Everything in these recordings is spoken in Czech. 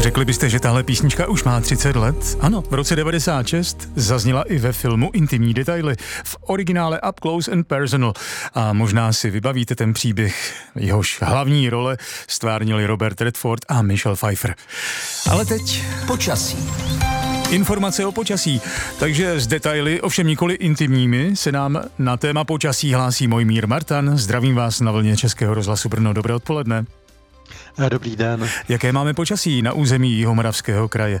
Řekli byste, že tahle písnička už má 30 let? Ano, v roce 96 zazněla i ve filmu Intimní detaily, v originále Up Close and Personal. A možná si vybavíte ten příběh, jehož hlavní role stvárnili Robert Redford a Michelle Pfeiffer. Ale teď počasí. Informace o počasí. Takže s detaily, ovšem nikoli intimními, se nám na téma počasí hlásí Mojmír Martan. Zdravím vás na vlně Českého rozhlasu Brno. Dobré odpoledne. Dobrý den. Jaké máme počasí na území Jihomoravského kraje?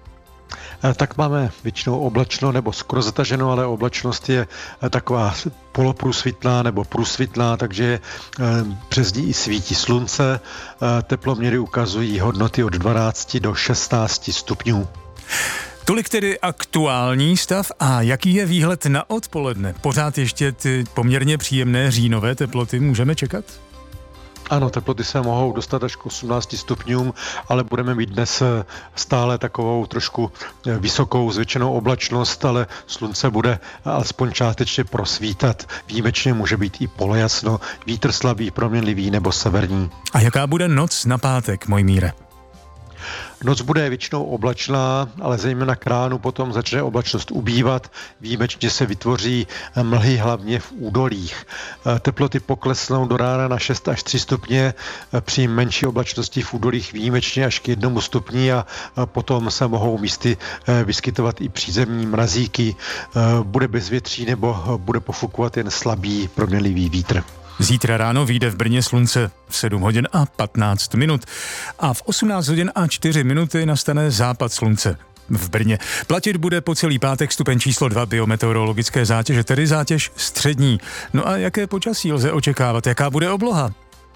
Tak máme většinou oblačno nebo skoro zataženo, ale oblačnost je taková poloprůsvitná nebo průsvitná, takže přes ní i svítí slunce. Teploměry ukazují hodnoty od 12 do 16 stupňů. Tolik tedy aktuální stav a jaký je výhled na odpoledne? Pořád ještě ty poměrně příjemné říjnové teploty můžeme čekat? Ano, teploty se mohou dostat až k 18 stupňům, ale budeme mít dnes stále takovou trošku vysokou zvětšenou oblačnost, ale slunce bude alespoň částečně prosvítat. Výjimečně může být i polojasno, vítr slabý, proměnlivý nebo severní. A jaká bude noc na pátek, Mojmíre? Noc bude většinou oblačná, ale zejména k ránu potom začne oblačnost ubývat. Výjimečně se vytvoří mlhy hlavně v údolích. Teploty poklesnou do rána na 6 až 3 stupně, při menší oblačnosti v údolích výjimečně až k 1 stupni a potom se mohou místy vyskytovat i přízemní mrazíky. Bude bezvětří nebo bude pofukovat jen slabý proměnlivý vítr. Zítra ráno vyjde v Brně slunce v 7 hodin a 15 minut a v 18 hodin a 4 minuty nastane západ slunce v Brně. Platit bude po celý pátek stupeň číslo 2 biometeorologické zátěže, tedy zátěž střední. No a jaké počasí lze očekávat? Jaká bude obloha?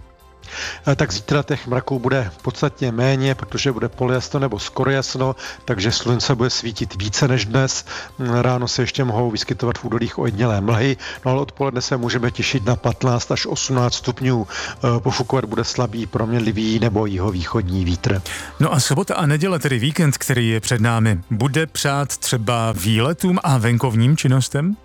Tak zítra těch mraků bude podstatně méně, protože bude polojasno nebo skoro jasno, takže slunce bude svítit více než dnes. Ráno se ještě mohou vyskytovat v údolích ojedinělé mlhy, no ale odpoledne se můžeme těšit na 15 až 18 stupňů. Pofukovat bude slabý, proměnlivý nebo jihovýchodní vítr. No a sobota a neděle, tedy víkend, který je před námi, bude přát třeba výletům a venkovním činnostem?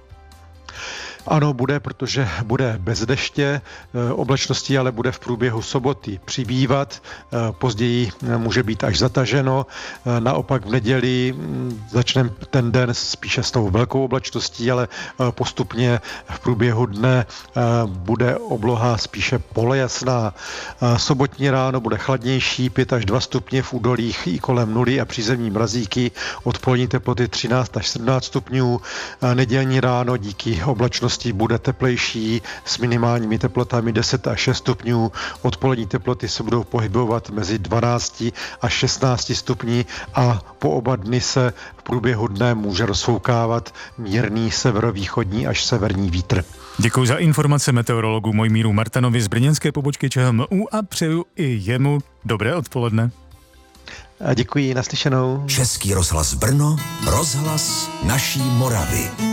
Ano, bude, protože bude bez deště, oblačností ale bude v průběhu soboty přibývat, později může být až zataženo, naopak v neděli začne ten den spíše s tou velkou oblačností, ale postupně v průběhu dne bude obloha spíše polojasná. Sobotní ráno bude chladnější, 5 až 2 stupně v údolích i kolem nuly a přízemní mrazíky, odpolední teploty 13 až 17 stupňů, nedělní ráno díky oblačnosti bude teplejší s minimálními teplotami 10 až 6 stupňů. Odpolední teploty se budou pohybovat mezi 12 až 16 stupni a po oba dny se v průběhu dne může rozfoukávat mírný severovýchodní až severní vítr. Děkuji za informace meteorologu Mojmíru Martanovi z brněnské pobočky ČHMÚ a přeju i jemu dobré odpoledne. A děkuji, naslyšenou. Český rozhlas Brno, rozhlas naší Moravy.